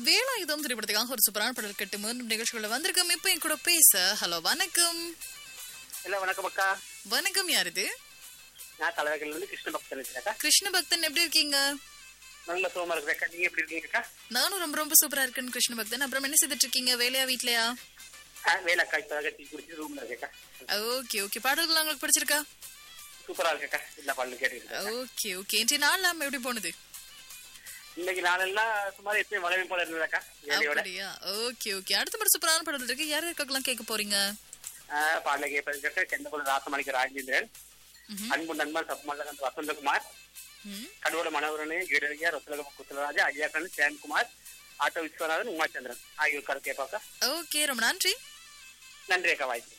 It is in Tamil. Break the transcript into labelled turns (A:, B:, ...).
A: வேலாயுதம் திரைப்படத்துக்காக ஒரு சூப்பரான பாடல் கேட்டு மீண்டும் நிகழ்ச்சிக்குள்ள வந்திருக்கோம். இப்ப என் கூட பேச ஹலோ வணக்கம்.
B: இல்ல வணக்கம் அக்கா.
A: வணக்கம், யார் இது?
B: நான் தலைவர்கள் வந்து கிருஷ்ண பக்தன் இருக்கேன்.
A: கிருஷ்ண பக்தன், எப்படி இருக்கீங்க?
B: நல்ல சோமா இருக்கா. நீங்க எப்படி இருக்கீங்கக்கா?
A: நானும் ரொம்ப ரொம்ப சூப்பரா இருக்கேன் கிருஷ்ண பக்தன். அப்புறம் என்ன செய்துட்டு இருக்கீங்க? வேலையா வீட்லயா?
B: வேலைக்கா இப்ப டீ குடிச்சு ரூம்ல இருக்கேக்கா.
A: Okay okay. பாடல்கள் உங்களுக்கு பிடிச்சிருக்கா?
B: சூப்பரா இருக்கேக்கா. எல்லா பாடலும் கேட்டுருக்கேன்.
A: Okay okay. இன்றைய நாள் நாம எப்படி போனது?
B: இன்னைக்கு நாளெல்லாம் சுமார் எப்பயும் வளமை போல இருந்ததாக்கா வேலையோட.
A: அப்படியா? Okay okay. அடுத்த ஒரு சூப்பரான பாடல் இருக்கு. யார் யாருக்கெல்லாம் கேட்க போறீங்க?
B: பாடல கேட்பதற்கு செந்தகுல ராசமணிக்கு ராஜேந்திரன், அன்பு நண்பன் சப்மல்லகந்த் வசந்தகுமார், கடவுள மனோகரனே ஈடறியா ரொத்தலக குத்தலராஜா, ஐயாக்கன் சேன்குமார், ஆட்டோ விஸ்வநாதன், உமாச்சந்திரன் ஆகியோர் கேட்பாக்கா.
A: ஓகே, ரொம்ப நன்றி.
B: நன்றி அக்கா, வாய்ப்பு.